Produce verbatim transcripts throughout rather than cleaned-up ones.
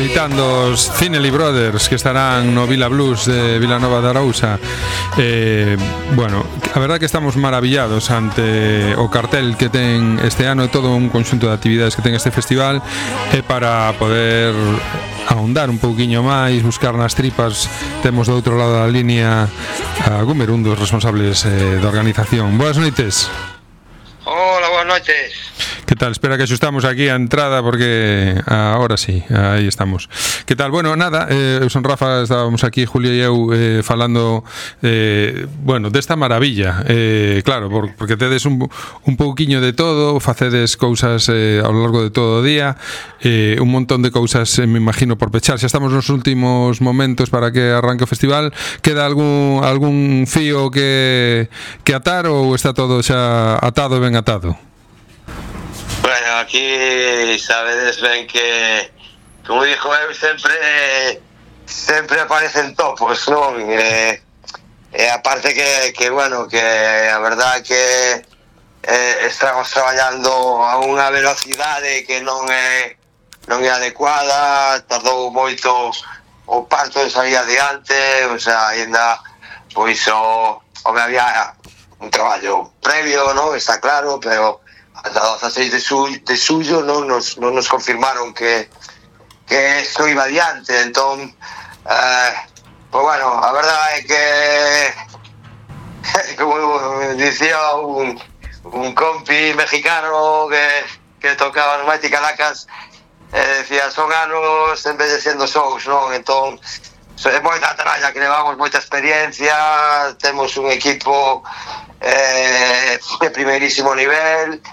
escoitando os Cinelli Brothers, que estarán no Vila Blues de Vilanova de Arousa. eh, Bueno, a verdad que estamos maravillados ante o cartel que ten este ano e todo un conxunto de actividades que ten este festival. E para poder ahondar un pouquiño máis, buscar nas tripas, temos do outro lado da línea a Gumer, un dos responsables eh, da organización. Boas noites. Hola, buenas noches. Que tal? Espera que axustamos aquí a entrada porque ahora sí, aí estamos. Que tal? Bueno, nada, eh, eu son Rafa, estábamos aquí Julio e eu eh, falando eh, bueno, desta maravilla, eh, claro, por, porque tedes un, un pouquiño de todo, facedes cousas eh, ao largo de todo o día, eh, un montón de cousas, eh, me imagino, por pechar. Xa estamos nos últimos momentos para que arranque o festival. Queda algún algún fío que, que atar ou está todo xa atado e ben atado? Bueno, aquí sabedes ben que, como dixo eu, sempre sempre aparecen topos, non? E, e aparte que, que, bueno, que a verdad que eh, estamos traballando a unha velocidade que non é non é adecuada, tardou moito o parto de salir adiante, o sea, ainda, pois, o, o me había un traballo previo, non? Está claro, pero ata dezaseis de suyo, de suyo non, nos, non nos confirmaron que que isto iba adiante. Entón, eh, pues bueno, a verdade é que como dicía un, un compi mexicano que, que tocaba no Mighty Caracas, eh, decía, son anos envellecendo sous, non? Entón, é moita tralla que levamos, moita experiencia, temos un equipo eh, de primeirísimo nivel.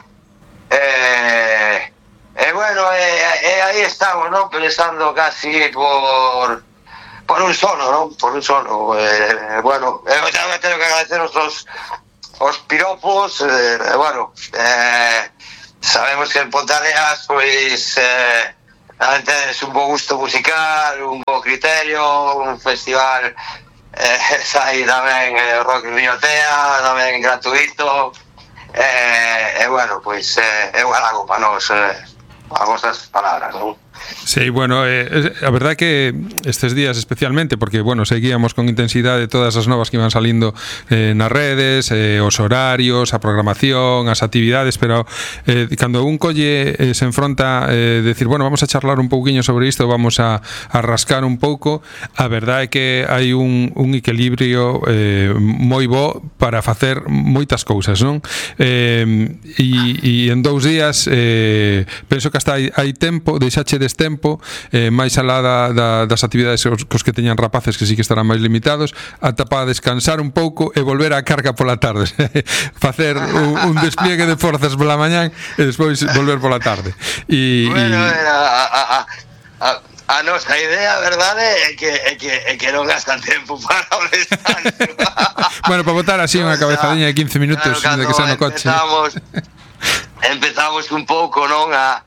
Eh, eh, bueno, eh, eh, aí estamos, ¿no? Pensando casi por por un sono, ¿no? Por un sono. Eh, bueno, eh, ya me tengo que agradecer os, os piropos. Eh, bueno, eh, sabemos que en Pontareas, pues, eh, realmente es un bo gusto musical, un bo criterio, un festival eh, sai tamén eh, Rock Riotea, tamén gratuito. E eh, eh, bueno, pois eh, é un halago para nós eh, as vosas palabras, non? Sí, bueno, eh, a verdad que estes días especialmente, porque, bueno, seguíamos con intensidade todas as novas que iban salindo eh, nas redes, eh, os horarios, a programación, as actividades, pero eh, cando un colle eh, se enfronta eh, decir, bueno, vamos a charlar un pouquiño sobre isto, vamos a, a rascar un pouco, a verdade é que hai un, un equilibrio eh, moi bo para facer moitas cousas, non? Eh, e, e en dous días eh, penso que hasta hai, hai tempo, deixachedes tempo, eh, máis alá da, da, das actividades cos, cos que teñan rapaces que sí que estarán máis limitados, ata para descansar un pouco e volver á carga pola tarde. Facer un, un despliegue de forzas pola mañán e despois volver pola tarde. E, bueno, e... a, a, a, a, a nosa idea, a verdade, é que, é que, é que non gastan tempo para o descanso. Bueno, para botar así unha cabezadiña de quince minutos, claro, de que xa no coche. Empezamos, empezamos un pouco, non, a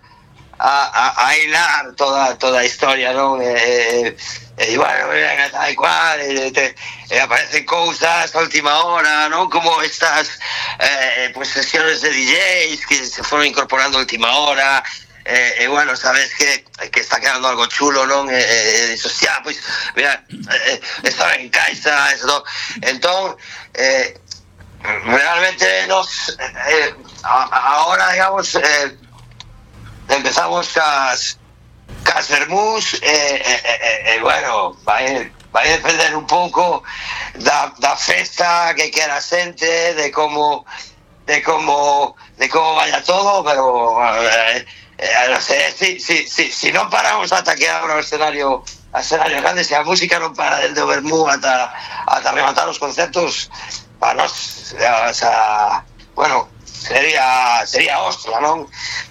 A, a, a hilar toda toda a historia, non? E, e bueno, e tal e cual, e, te, e aparecen cousas a última hora, non? Como estas eh, pues sesiones de D Js que se foron incorporando a última hora, e, e bueno, sabes que, que está quedando algo chulo, non? E, e, e hostia, pues, mira, eh, estaba en casa, eso, entón, eh, realmente nos, eh, a, ahora, digamos, eh, empezamos cas cas vermús e, e, e, e bueno, vai, vai depender un pouco da, da festa que quera a xente, de como de como de como vaya todo, pero eh, eh, non sei, si, si, si, si non paramos ata que abra o escenario o escenario grande, se a música non para desde o vermú ata, ata rematar os concertos, para nós, o sea, bueno, sería sería hostia, non?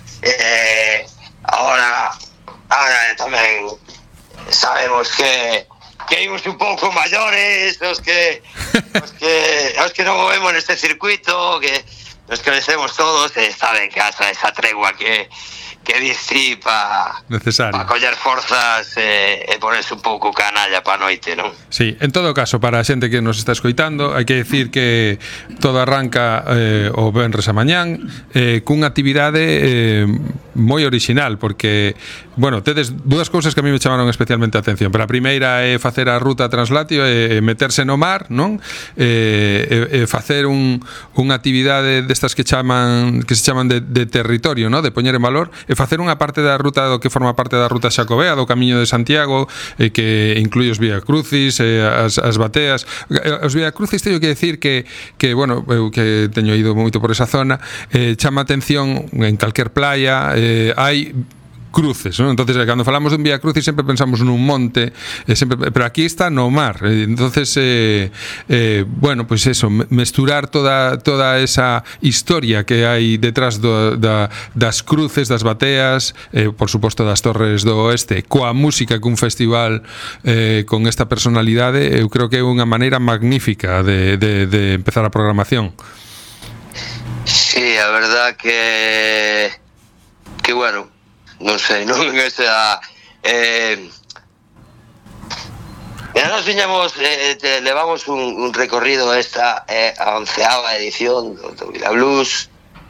Eh, ahora, ahora tamén sabemos que que imos un pouco maiores, os que os que os que non movemos neste circuito, que nos conhecemos todos, e saben que hasta esa tregua que que dixi para pa coller forzas e, e ponerse un pouco canalla para a noite, non? Sí, en todo caso, para a xente que nos está escoitando, hai que decir que todo arranca eh, o venres a mañán eh, cunha actividade eh, moi original, porque, bueno, tedes dúas cousas que a mí me chamaron especialmente a atención. Pero a primeira é facer a ruta translatio e meterse no mar, non? E, e facer un, unha actividade destas que chaman que se chaman de, de territorio, non? De poñer en valor, e facer unha parte da ruta do que forma parte da ruta xacobea, do Camiño de Santiago, e que inclui os Vía Crucis, e as, as bateas. Os Vía Crucis teño que decir que, que bueno, eu que teño ido moito por esa zona, eh, chama atención en calquer playa. Eh, hai cruces, ¿no? Entonces, cando falamos dun Vía Crucis sempre pensamos nun monte, eh, sempre, pero aquí está no mar. Eh, entonces, eh, eh, bueno, pues eso, mesturar toda toda esa historia que hai detrás do, da, das cruces, das bateas, eh, por suposto das Torres do Oeste, coa música que un festival eh, con esta personalidade, eu creo que é unha maneira magnífica de, de, de empezar a programación. Sí, a verdad que que bueno, non sei, non esa eh e nos viñamos, eh, te, levamos un, un recorrido esta eh, a onceava edición do, do Vila Blues.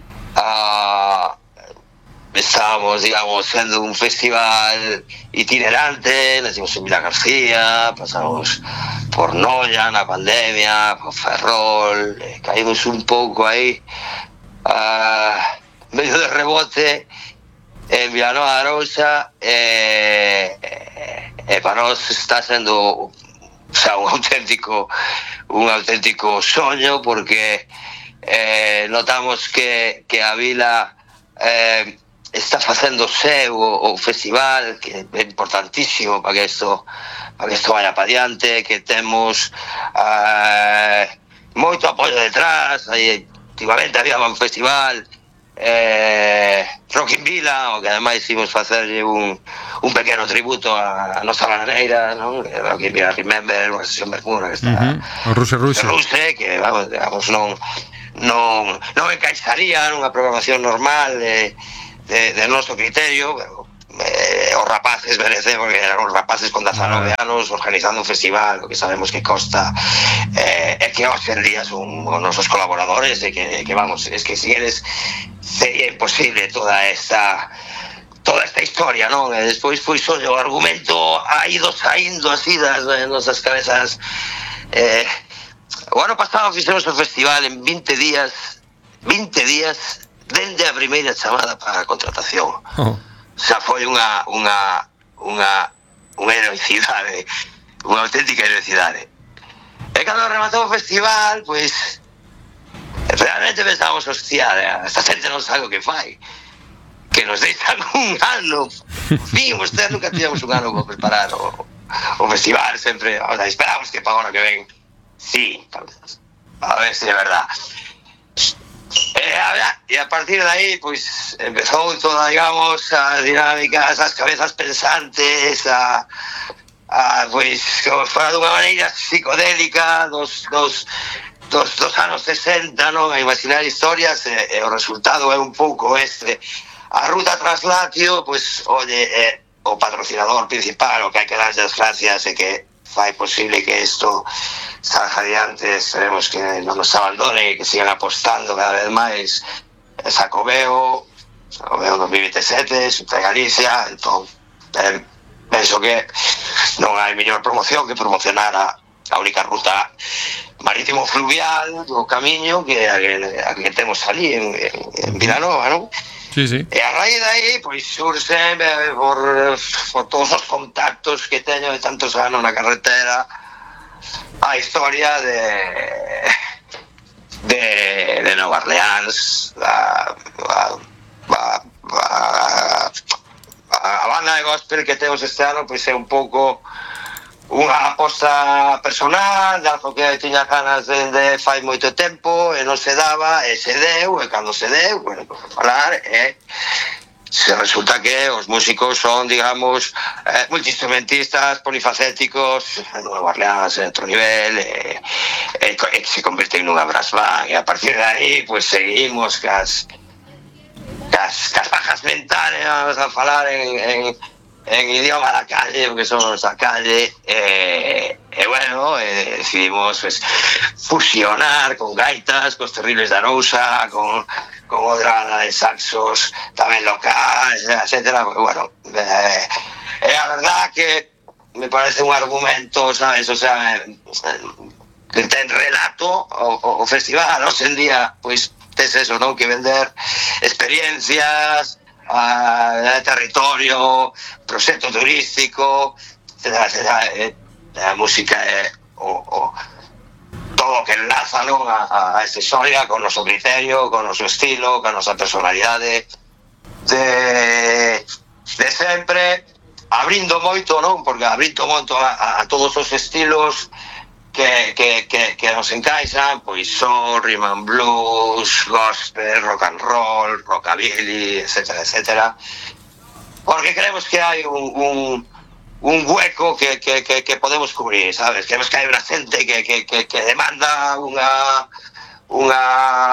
A estábamos, digamos, sendo un festival itinerante, nacimos en Vila García, pasamos por Noia na pandemia, por Ferrol, eh, caímos un pouco aí uh, medio de rebote en Vilanova de Arousa, e, e, e para nós está sendo, o sea, un auténtico un auténtico soño, porque eh, notamos que, que a vila eh, está facendo seu o, o festival, que é importantísimo para que isto para que isto vaya para diante, que temos eh, moito apoio detrás. Aí, últimamente había un festival eh, Rock in Vila, o que ademais imos facerlle un, un pequeno tributo a, a nosa bananeira, non? Rock in Vila Remember, unha sesión Bermuda que está uh-huh. O Ruse Ruse, Ruse, que vamos, digamos, non non, non encaixaría nunha programación normal de, de, de noso criterio, pero eh, os rapaces merecen, porque eran os rapaces con dezanove ah. anos organizando un festival, o que sabemos que costa, eh, é que hoxe en día son os nosos colaboradores, e que, que vamos, es que si eres sería imposible toda esta toda esta historia, non? E despois foi só o argumento ha ido saindo así das nosas cabezas. Eh, o ano pasado fixemos o festival en vinte días vinte días dende a primeira chamada para a contratación. Oh. O sea, foi unha unha unha unha heroicidade, unha auténtica heroicidade. E cando rematou o festival, pois realmente pensábamos, hostia, esta xente non sabe o que fai, que nos deixan un ano. Fin, ustedes nunca tivemos un ano para preparar o, o festival, sempre, o sea, esperamos que para o ano que ven, sí, a ver se é verdad. E a, e a partir de aí, pois, empezou toda, digamos, a dinámica, as cabezas pensantes, a, a pois, como fora dunha maneira psicodélica dos, dos, dos, dos anos sesenta, non? A imaginar historias, e, e o resultado é un pouco este. A ruta Translatio, pois, oye, é o patrocinador principal, o que hai que dar as gracias, e que fai posible que isto salga adiante. Esperemos que non nos abandonen e que sigan apostando cada vez máis. Xacobeo, Xacobeo dos mil veintesete, Xunta de Galicia. Entón, eh, penso que non hai mellor promoción que promocionar a, a única ruta marítimo fluvial do Camiño que a que, a que temos ali en, en, en Vilanova, non? Sí, sí. E a raíz de aí, pois, surse eh, por, por todos os contactos que teño de tantos anos na carretera, a historia de de, de Nova Orleans, a, a, a, a, a banda de gospel que temos este ano, pois é un pouco unha aposta personal de algo que tiña ganas de, de fai moito tempo e non se daba, e se deu, e cando se deu, bueno, por falar, e se resulta que os músicos son, digamos, eh, multiinstrumentistas, polifacéticos, en Nueva Orleans, en outro nivel, e, e, e se convirten nunha brass band, e a partir de aí, pues seguimos cas, cas, cas bajas mentales, vamos a falar en, en en idioma da calle, porque somos da calle, eh, E bueno, eh, decidimos pues, fusionar con gaitas, cos Terribles de Arousa, con, con outra de saxos tamén locais, etcétera. Pues, bueno, eh, eh, a verdad que me parece un argumento, sabes, o sea, que ten relato o, o festival, hoxe en día, pois, tes eso, non? Que vender experiencias, a, a territorio, proxecto turístico, etcétera, etcétera. Eh, a música é o, o todo o que enlaza, non, a, a esta historia con o noso criterio, con o noso estilo, con a nosa personalidade de, de sempre, abrindo moito, non, porque abrindo moito a, a todos os estilos que, que, que, que nos encaixan, pois soul, rhythm and blues, gospel, rock and roll, rockabilly, etcétera, etcétera, porque creemos que hai un, un un hueco que, que, que, que podemos cubrir, sabes? Creemos que hai unha xente que, que, que, que demanda unha unha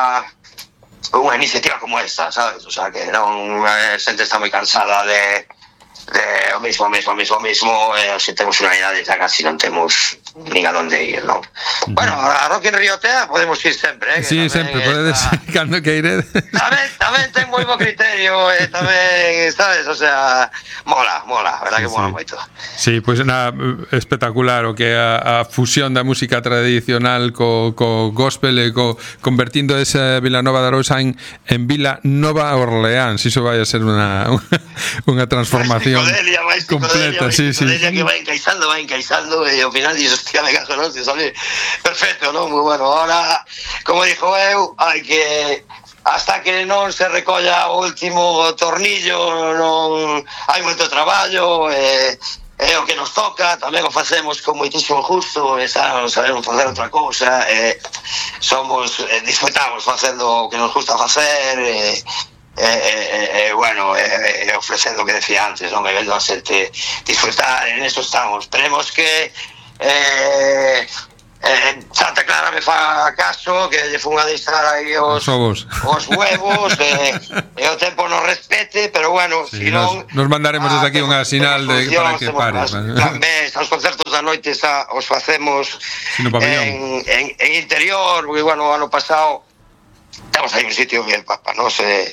unha iniciativa como esta, sabes? O sea, que non, a xente está moi cansada de de o mismo, o mismo, o mismo, o mismo, e se temos unha idade xa casi non temos nin a donde ir, non? Uh-huh. Bueno, a Rock in Rio Tea podemos ir sempre, eh? Sí, sempre, podedes, cando que iré. Tamén, tamén ten moi bo criterio, e tamén, sabes, o sea, mola, mola, a verdad que mola sí. moito. Sí, pois pues, na, espectacular o que a, a fusión da música tradicional co, co gospel e co, convertindo esa Vilanova de Arousa en, en Vila Nova Orleans, iso vai a ser unha unha transformación psicodelia, máis completa, psicodelia, sí, psicodelia sí. Que va encaixando, va encaixando e ao final dices, hostia, me caso, non? Se sale perfecto, non? Muy bueno, ahora, como dixo eu, hai que hasta que non se recolla o último tornillo, non hai moito traballo, e é o que nos toca, tamén o facemos con moitísimo gusto, e xa non sabemos facer outra cousa, e somos, e disfrutamos facendo o que nos gusta facer, e E, e, e bueno, e, e ofrecendo o que decía antes, non? E vendo a xente disfrutar, en eso estamos. Esperemos que eh, eh, Santa Clara me fa caso, que lle fun a deixar aí os, os, os huevos, e, e o tempo nos respete, pero bueno, sí, si non... Nos, nos mandaremos desde aquí unha sinal de, para que pare. Tamén, os concertos da noite xa os facemos en, en, en interior, porque bueno, o ano pasado temos aí un sitio que para nos eh,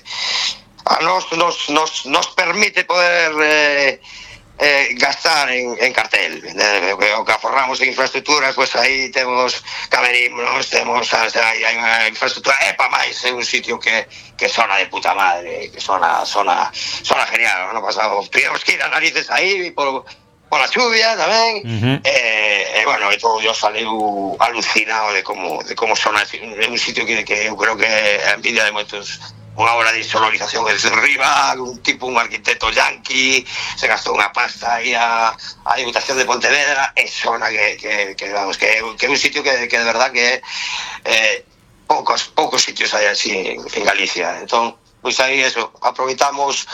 a nos, nos, nos, nos permite poder eh, eh, gastar en, en cartel, eh, o que aforramos en infraestructuras, pues aí temos camerinos, temos aí hai unha infraestructura, é pa máis, é un sitio que, que sona de puta madre, que sona, sona, sona genial. No pasado tuvimos que ir a narices aí por por la chuvia tamén, uh-huh. e, e bueno, e todo yo saleu alucinado de como de como sona, é un sitio que, que eu creo que a envidia de moitos, unha obra de sonorización desde arriba, un tipo, un arquitecto yanqui, se gastou unha pasta aí a, a Diputación de Pontevedra, e sona que, que, que vamos, que, que é un sitio que, que de verdad que eh, poucos, poucos sitios hai así en, en Galicia. Entón, pois aí eso, aproveitamos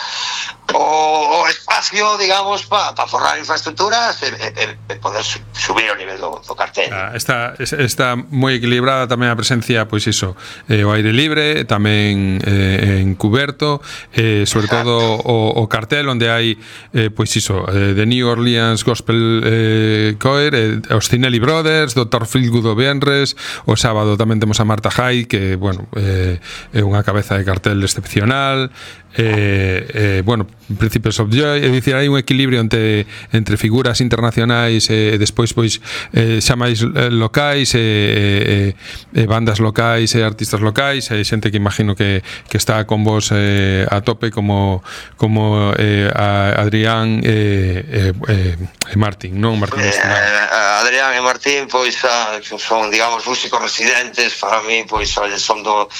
o, o espacio, digamos, para pa forrar infraestructuras e, e, e poder subir o nivel do, do cartel. Ah, está, está moi equilibrada tamén a presencia, pois iso, eh, o aire libre, tamén eh, en cuberto, eh, sobre Exacto. todo o, o cartel onde hai eh, pois iso, eh, The New Orleans Gospel eh, Choir, eh, os Cinelli Brothers, doctor Feelgood o Venres, o sábado tamén temos a Marta Jai, que, bueno, eh, é unha cabeza de cartel excepcional. Eh, eh, bueno, Príncipes of Joy, é dicir, hai un equilibrio entre, entre figuras internacionais e eh, despois pois eh, xa máis locais e eh, eh, bandas locais e artistas locais, e xente que imagino que, que está con vos eh, a tope, como como eh, a Adrián e eh, eh, eh, Martín, non? Martín eh, Adrián e Martín pois son, digamos, músicos residentes para mí, pois son do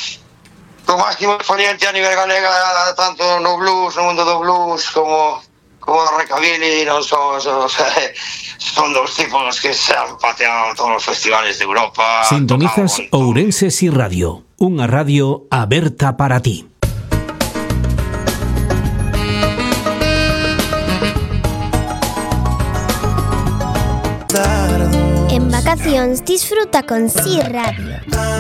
o máximo exponente a nivel galega, tanto no blues, no mundo do blues, como como no rockabilly, non son, son, son dos tipos que se han pateado todos os festivales de Europa. Sintonizas Ourense Si Radio, unha radio aberta para ti. En vacacións disfruta con Si Radio.